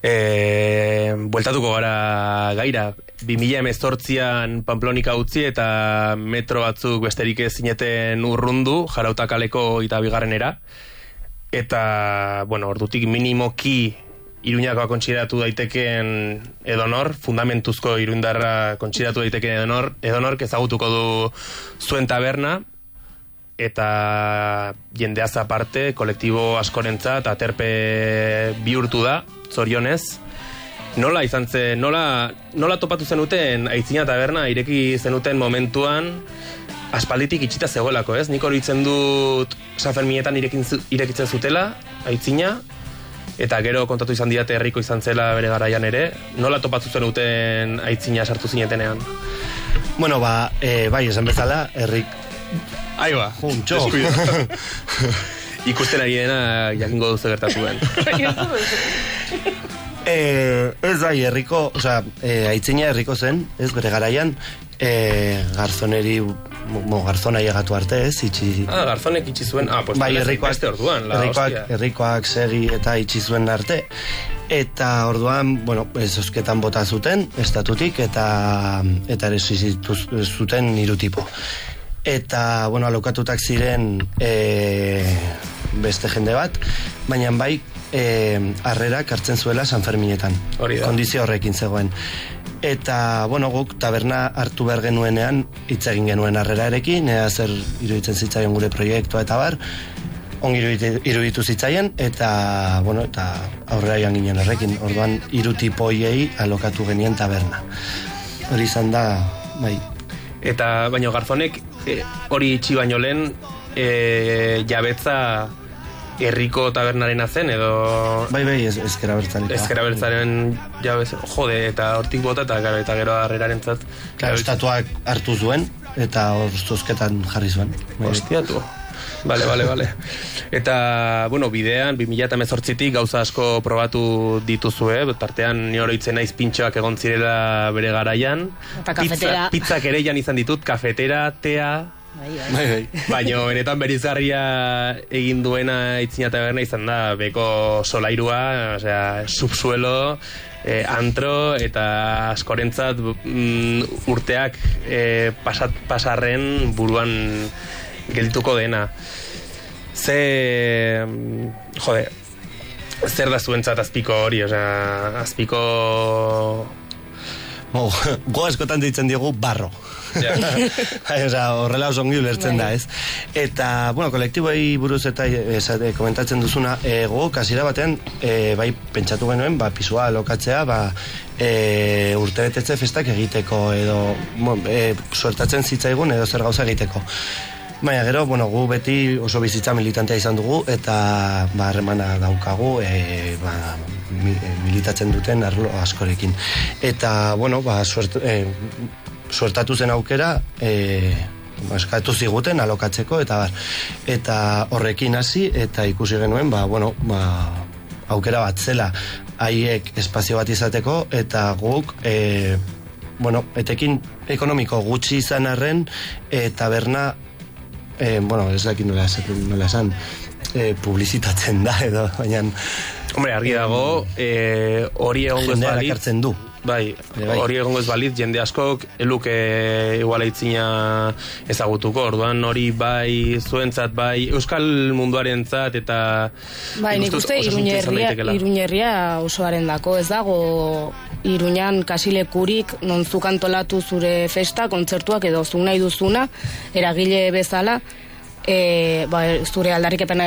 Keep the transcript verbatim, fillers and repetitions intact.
E, bueltatuko gara gaira, bi mila hemezortzian Pamplonika utzi eta metro batzuk besterik ez zineten urrundu, Jarauta kaleko eta bigarrenera. Eta, bueno, ordutik minimoki Iruñakoa kontsideratu daiteken edonor, fundamentuzko iruindarra kontsideratu daiteken edonor, edonor ezagutuko du zuen taberna, eta jendeaz aparte, kolektibo askorentzat aterpe bihurtu da, zorionez. Nola izan zen, nola, nola topatu zenuten Aitzina taberna ireki zenuten momentuan aspalditik itxita zegoelako, ez? Nik hori itzen dut San Ferminetan irekitzen zutela, Aitzina, eta gero kontatu izan diate herriko izan zela bere garaian ere. Nola topatu zenuten Aitzina sartu zinetenean? Bueno, ba, e, bai, esan bezala, herrik... Ahí va, juntxo. Ikusten ari dena jakingo duzu gertatuen. eh, ez bai, herriko, osea, eh, Aitzina herriko zen, ez bere garaian, eh, garzoneri, mo, garzona llegatu arte, ez, itxi... Ah, garzonek itxi zuen, ah, pues bai, herrikoak, beste orduan, la herrikoak, hostia. herrikoak segi eta itxi zuen arte, eta orduan, bueno, zozketan bota zuten, estatutik, eta eta ere zuten hiru tipo. Eta, bueno, alokatutak ziren e, beste jende bat, baina bai e, harrerak hartzen zuela San Ferminetan. Hori da. Kondizio horrekin zegoen. Eta, bueno, guk taberna hartu behar genuenean hitz egin genuen harrera erekin, ea zer iruditzen zitzaien gure proiektua eta bar, ongi iruditu zitzaien, eta, bueno, eta aurrera joan ginen horrekin. Orduan, hiru tipoiei alokatu genien taberna. Hori izan da, bai. Eta, baino, garzonek hori e, itxi baino lehen e, jabetza herriko tabernarena zen, edo... Bai, bai, ez, ezkera bertzaleka. Ezkera bertzaren jabez, jode, eta hortik bota, eta, eta gero harreraren zat. Claro, estatuak hartu zuen, eta hor zozketan jarri zuen. Bai. Hostia, tu. Vale, vale, vale. Eta, bueno, bidean, bi mila hemezortzitik gauza asko probatu dituzue, tartean ni oroitzen naiz pintxoak egon zirela bere garaian. Eta kafetera. Pizza, pizzak ere jan izan ditut, kafetera, tea... Bai, bai. Bai, bai. Baina, benetan berizgarria egin duena Aitzina taberna izan da, beko solairua, osea, subsuelo, eh, antro, eta askorentzat mm, urteak eh, pasat, pasarren buruan geldituko dena. Ze... Jode, zer da zuentzat azpiko hori, osea, azpiko... Oh, go askotan deitzen diegu barro. Ja. Osea, horrela oso ongi ulertzen da, ez? Eta, bueno, kolektiboei buruz eta esate, komentatzen duzuna, e, gogo kasira batean, e, bai, pentsatu genuen, ba, pisua alokatzea, ba, e, urtebetetze festak egiteko, edo, bueno, e, suertatzen zitzaigun, edo zer gauza egiteko. Baina gero, bueno, gu beti oso bizitza militantea izan dugu, eta ba, harremana daukagu, e, ba, mi, militatzen duten arlo askorekin. Eta, bueno, ba, suert, e, suertatu zen aukera, e, ba, eskatu ziguten alokatzeko, eta bar, eta horrekin hasi, eta ikusi genuen, ba, bueno, ba, aukera bat zela, haiek espazio bat izateko, eta guk, e, bueno, etekin ekonomiko gutxi izan arren, e, taberna, Eh, bueno, ez dakit nola esaten, nola esan, eh, publizitatzen da, edo, baina... Hombre, argi dago, eh, hori egongo ez jendea balit... erakartzen du. Bai, bai. hori egongo ez balit, jende askok eluke igual Aitzina ezagutuko, orduan hori bai zuentzat, bai euskal munduarentzat, eta... Bai, nik uste Iruñerria osoaren dako, ez dago Iruñan kasilekurik non zuk antolatu zure festa, kontzertuak edo zuk nahi duzuna, eragile bezala, e, ba, zure aldarrikepena